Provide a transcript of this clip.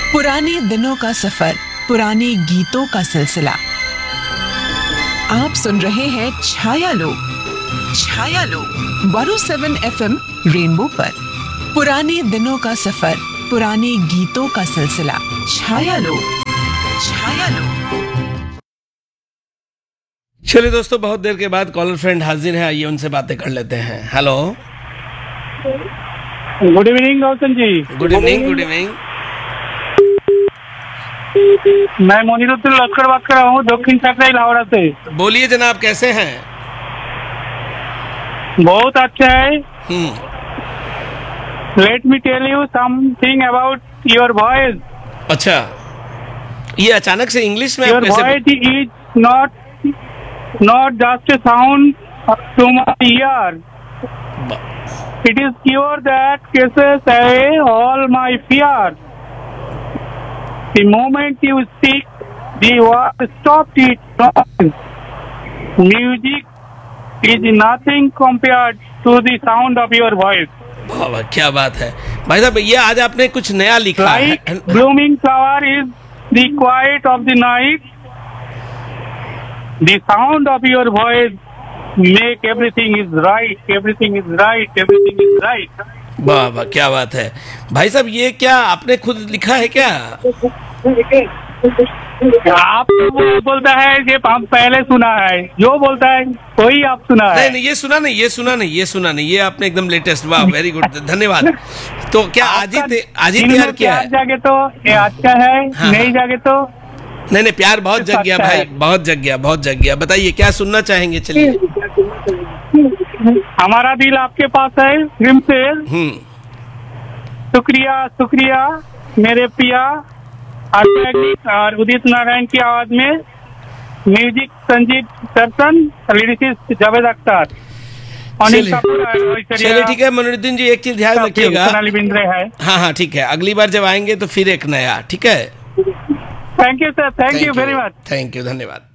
पुराने दिनों का सफर, पुराने गीतों का सिलसिला। आप सुन रहे हैं छाया लोग 107 FM रेनबो पर। पुराने दिनों का सफर, पुराने गीतों का सिलसिला। छाया लोग। चलिए दोस्तों, बहुत देर के बाद कॉलर फ्रेंड हाजिर है, आइए उनसे बातें कर लेते हैं। Hello, good evening Gautam ji. Good evening. मैं मोनिरुद्दीन लश्कर बात कर रहा हूँ, दक्षिण चक्राई लाहौरा से। बोलिए जनाब, कैसे हैं? बहुत अच्छा है। Let me tell you something about your voice. अच्छा, ये अचानक से इंग्लिश में your voice is not just sound to my year, it is cure that cases away all my fear. The moment you speak, the word stopped it. Music is nothing compared to the sound of your voice. वाह, क्या बात है भाई साहब। ये आज आपने कुछ नया लिखा है। Like blooming flower is the quiet of the night. The sound of your voice make everything is right. Everything is right. Everything is right. वाह, क्या बात है भाई साहब। ये क्या आपने खुद लिखा है क्या? आप वो बोलता है कि हम पहले सुना है, जो बोलता है कोई आप सुना है। नहीं, ये सुना नहीं, ये आपने एकदम लेटेस्ट। वाह, वेरी गुड, धन्यवाद। तो क्या आज ही तैयार किया है? जागे तो ये अच्छा है। हाँ, नहीं जागे तो नहीं, प्यार बहुत जग गया भाई, बहुत जग गया। बताइए क्या सुनना चाहेंगे? चलिए। हमारा दिल आपके पास है, रिम से। शुक्रिया मेरे पिया। और उदित नारायण की आवाज में म्यूजिक संजीव दर्शन, लिरिसिस्ट जावेद अख्तर। चलिए ठीक है मनोरुद्दीन जी, एक चीज ध्यान रखिएगा। है। हाँ, ठीक है। अगली बार जब आएंगे तो फिर एक नया, ठीक है? Thank you sir, thank you very much. Thank you, धन्यवाद।